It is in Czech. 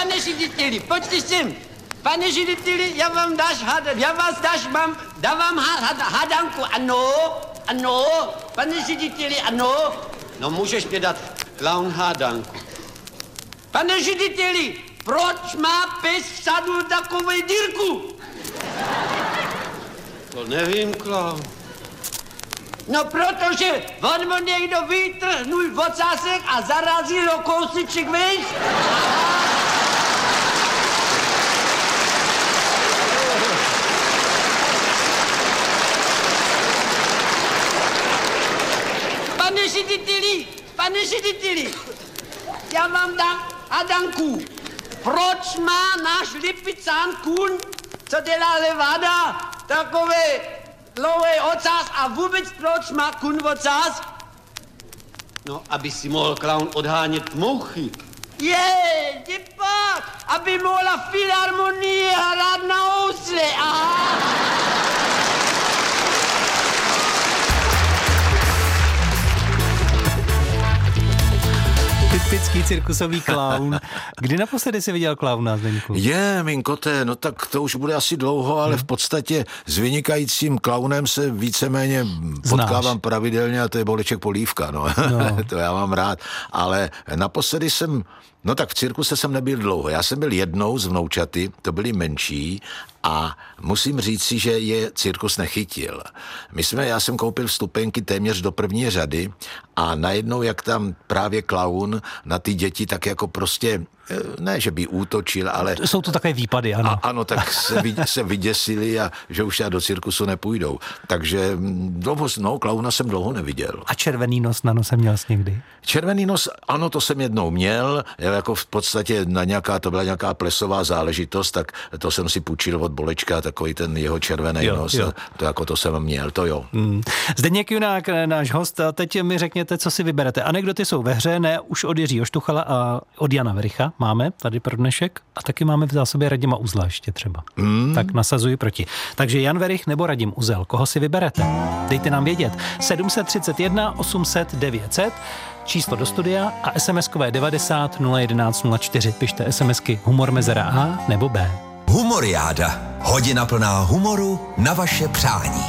Pane řediteli, pojďte sem. Pane řediteli, dávám hádanku, ano, pane řediteli, ano. No můžeš mě dát klaun hádanku. Pane řediteli, proč má pes v sadu takovou dírku? To nevím, klaun. No protože on mu někdo vytrhnul ocásek a zarazil ho kousíček vejš. Pane řediteli, já vám dám hádanku. Proč má náš lipicán kůň, co dělá levada, takové dlouhý ocas a vůbec proč má kůň ocas? No, aby si mohl klaun odhánět mouchy. Děpak, aby mohla filharmonie hrát na housle, Typický cirkusový klaun. Kdy naposledy jsi viděl klauna, Zdeňku? Mým koté, no tak to už bude asi dlouho, ale v podstatě s vynikajícím klaunem se víceméně potkávám pravidelně a to je Boleček Polívka, no. To já mám rád, ale naposledy no tak v cirkuse jsem nebyl dlouho. Já jsem byl jednou z vnoučaty, to byli menší a musím říci, že je cirkus nechytil. Já jsem koupil vstupenky téměř do první řady a najednou, jak tam právě klaun na ty děti tak jako prostě, ne, že by útočil, ale... Jsou to takové výpady, ano. Ano, tak se vyděsili a že už já do cirkusu nepůjdou. Takže klauna jsem dlouho neviděl. A červený nos na nose měl jsi někdy? Červený nos, ano, to jsem jednou měl, jako v podstatě to byla nějaká plesová záležitost, tak to jsem si půjčil od Bolečka, takový ten jeho červený nos, jo. To jsem měl, to jo. Zdeněk Junák, náš host, a teď mi řekněte, co si vyberete. Anekdoty jsou ve hře, ne už od Jiřího Štuchala a od Jana Vericha máme tady pro dnešek a taky máme v zásobě Radima Uzla ještě třeba. Tak nasazuji proti. Takže Jan Verich nebo Radim Uzel, koho si vyberete? Dejte nám vědět. 731 800 900 číslo do studia a SMS-kové 90 011 04. Pište SMSky humor mezera A nebo B. Humoriáda. Hodina plná humoru na vaše přání.